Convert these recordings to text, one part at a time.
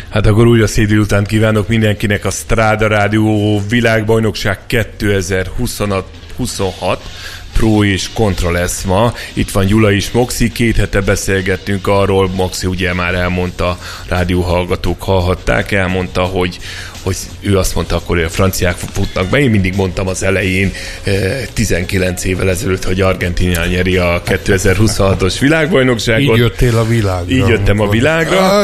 Hát akkor újra szép délután kívánok mindenkinek. A Strada Rádió világbajnokság 2026 Pro és Kontra lesz ma. Itt van Gyula és Moxi, 2 hete beszélgettünk arról, Moxi ugye már elmondta, rádióhallgatók hallhatták, elmondta, hogy ő azt mondta akkor, hogy a franciák futnak be. Én mindig mondtam az elején, 19 évvel ezelőtt, hogy Argentína nyeri a 2026-os világbajnokságot. Így jöttél a világra. Így jöttem a világra.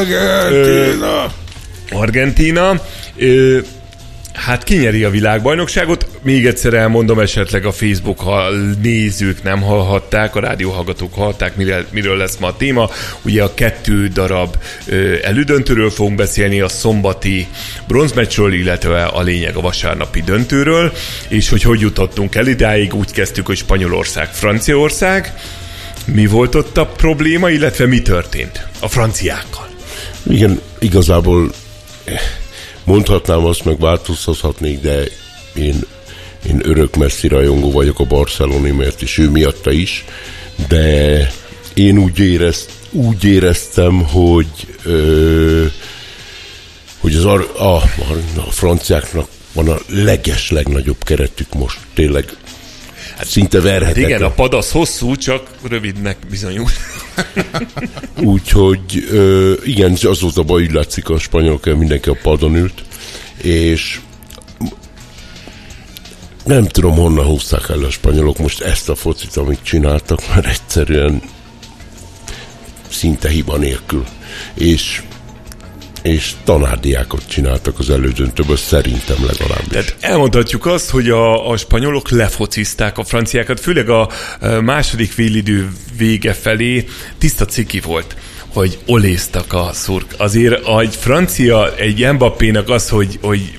Argentína. Hát kinyeri a világbajnokságot? Még egyszer elmondom, esetleg a Facebook nézők nem hallhatták, a rádióhallgatók hallhatták, miről lesz ma a téma. Ugye a 2 darab elődöntőről fogunk beszélni, a szombati bronzmeccsről, illetve a lényeg a vasárnapi döntőről, és hogy jutottunk el idáig, úgy kezdtük, hogy Spanyolország, Franciaország. Mi volt ott a probléma, illetve mi történt a franciákkal? Igen, igazából mondhatnám azt, meg változtathatnék, de én örök Messi rajongó vagyok a Barcelonimért, és ő miatta is, de én úgy éreztem, hogy a franciáknak van a legnagyobb keretük most, tényleg. Hát szinte verhetetlen. Hát igen, a pad az hosszú, csak rövidnek bizonyul. Úgyhogy igen, az volt a baj, úgy látszik, a spanyolok, mindenki a padon ült, és nem tudom, honnan hozták el a spanyolok most ezt a focit, amit csináltak, mert egyszerűen szinte hiba nélkül. És tanárdiákot csináltak az elődöntőből, szerintem legalábbis. Tehát elmondhatjuk azt, hogy a spanyolok lefocizták a franciákat, főleg a második félidő vége felé tiszta ciki volt, hogy oléztak a szurk. Azért egy francia, egy Mbappénak az, hogy